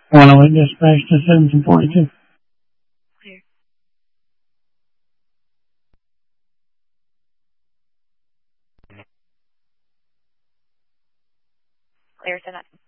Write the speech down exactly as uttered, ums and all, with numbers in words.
one oh eight dispatch to seventeen forty-two. Clear. Clear, send that.